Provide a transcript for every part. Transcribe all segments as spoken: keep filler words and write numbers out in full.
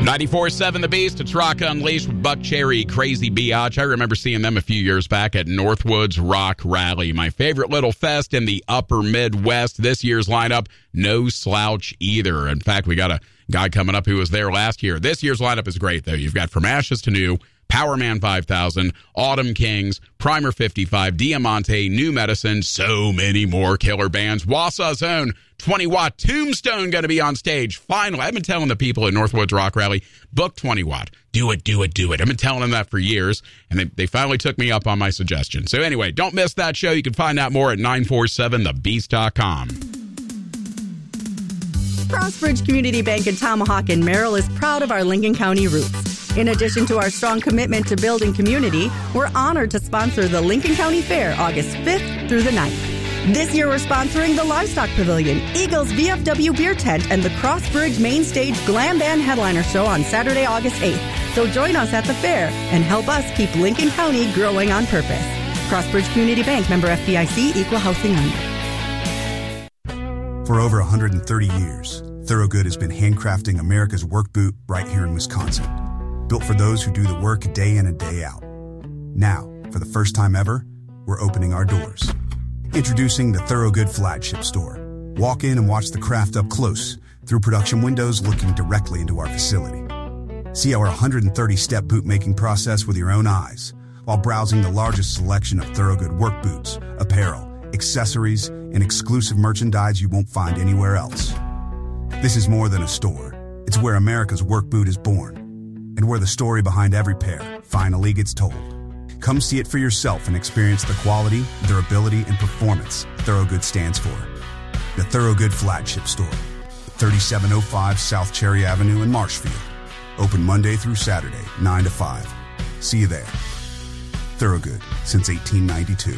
ninety-four point seven The Beast. It's Rock Unleashed with Buck Cherry, Crazy Biatch. I remember seeing them a few years back at Northwoods Rock Rally, my favorite little fest in the upper Midwest. This year's lineup, no slouch either. In fact, we got a guy coming up who was there last year. This year's lineup is great, though. You've got From Ashes to New, Power Man five thousand, Autumn Kings, Primer fifty-five, Diamante, New Medicine, so many more killer bands. Wausau's own twenty watt Tombstone going to be on stage. Finally, I've been telling the people at Northwoods Rock Rally, book twenty watt. Do it, do it, do it. I've been telling them that for years, and they, they finally took me up on my suggestion. So anyway, don't miss that show. You can find out more at nine four seven the beast dot com. Crossbridge Community Bank in Tomahawk and Merrill is proud of our Lincoln County roots. In addition to our strong commitment to building community, we're honored to sponsor the Lincoln County Fair August fifth through the ninth. This year, we're sponsoring the Livestock Pavilion, Eagles V F W Beer Tent, and the Crossbridge Main Stage Glam Band Headliner Show on Saturday, August eighth. So join us at the fair and help us keep Lincoln County growing on purpose. Crossbridge Community Bank, member F D I C, equal housing lender. For over one hundred thirty years, Thorogood has been handcrafting America's work boot right here in Wisconsin. Built for those who do the work day in and day out. Now, for the first time ever, we're opening our doors. Introducing the Thorogood Flagship Store. Walk in and watch the craft up close through production windows looking directly into our facility. See our one hundred thirty step boot-making process with your own eyes while browsing the largest selection of Thorogood work boots, apparel, accessories, and exclusive merchandise you won't find anywhere else. This is more than a store. It's where America's work boot is born and where the story behind every pair finally gets told. Come see it for yourself and experience the quality, durability, and performance Thorogood stands for. The Thorogood Flagship Store, thirty-seven oh five South Cherry Avenue in Marshfield. Open Monday through Saturday, nine to five. See you there. Thorogood, since eighteen ninety-two.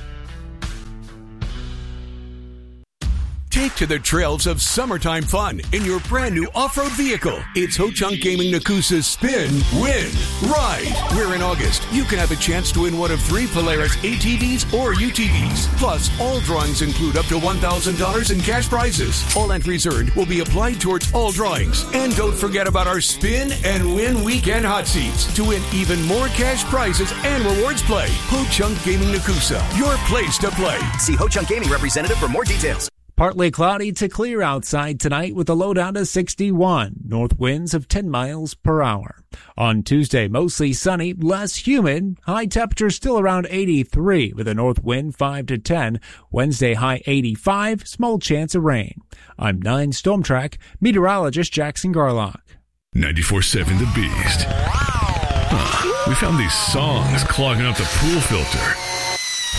Take to the trails of summertime fun in your brand new off-road vehicle. It's Ho-Chunk Gaming Nakusa's Spin, Win, Ride. Where in August, you can have a chance to win one of three Polaris A T Vs or U T Vs. Plus, all drawings include up to one thousand dollars in cash prizes. All entries earned will be applied towards all drawings. And don't forget about our Spin and Win Weekend Hot Seats to win even more cash prizes and rewards play. Ho-Chunk Gaming Nakusa, your place to play. See Ho-Chunk Gaming representative for more details. Partly cloudy to clear outside tonight with a low down to sixty-one. North winds of ten miles per hour. On Tuesday, mostly sunny, less humid. High temperature still around eighty-three with a north wind five to ten. Wednesday, high eighty-five, small chance of rain. I'm nine Storm Track meteorologist Jackson Garlock. ninety-four point seven The Beast. Huh. We found these songs clogging up the pool filter.